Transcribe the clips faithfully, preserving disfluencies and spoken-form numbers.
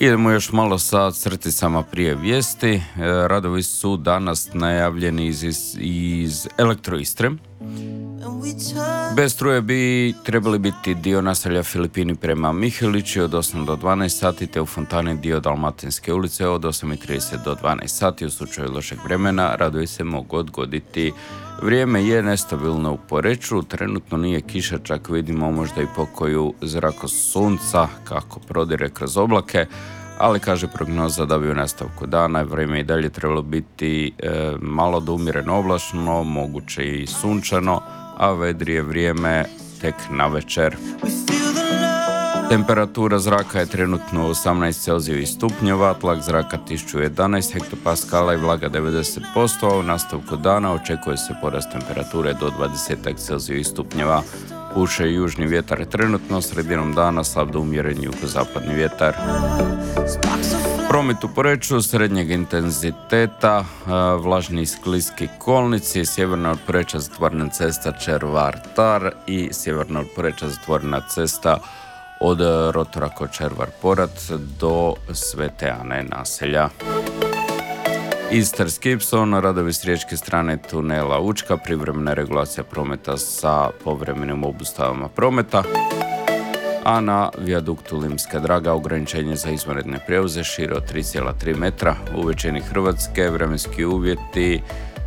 Idemo još malo sa crticama prije vijesti. Radovi su danas najavljeni iz, iz Elektroistre. Bez struje bi trebali biti dio naselja Filipini prema Mihelići od osam do dvanaest sati, te u Fontani dio Dalmatinske ulice od osam i trideset do dvanaest sati. U slučaju lošeg vremena radovi se mogu odgoditi. Vrijeme je nestabilno u Poreču, trenutno nije kiša, čak vidimo možda i pokoju zrako sunca kako prodire kroz oblake, ali kaže prognoza da bi u nastavku dana vrijeme i dalje trebalo biti e, malo do umjereno oblačno, moguće i sunčano, a vedrije vrijeme tek na večer. Temperatura zraka je trenutno osamnaest Celzijevih stupnjeva, tlak zraka tisuću jedanaest hektopaskala i vlaga devedeset posto, a u nastavku dana očekuje se porast temperature do dvadeset Celzijevih stupnjeva. Puše južni vjetar trenutno, sredinom dana slab do umjeren jugozapadni vjetar. Promet u Poreču srednjeg intenziteta, vlažni i skliski kolnici, sjeverna od Poreča zatvorena cesta Červar-Tar i sjeverna od Poreča zatvorena cesta od rotora kod Červar-Porat do Svete Ane naselja. Istarski ipsilon, radovi s riječke strane tunela Učka, privremena regulacija prometa sa povremenim obustavama prometa, a na vijaduktu Limska Draga ograničenje za izvanredne prijevoze šire od tri zarez tri metra. U većini Hrvatske vremenski uvjeti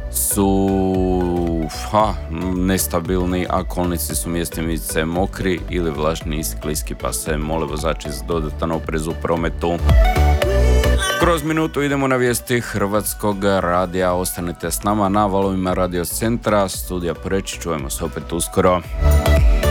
su ha, nestabilni, a kolnici su mjestimice mokri ili vlažni i skliski, pa se mole vozači za dodatan oprez u prometu. Kroz minutu idemo na vijesti Hrvatskog radija. Ostanite s nama na valovima Radio Centra, studija Poreč, čujemo se opet uskoro.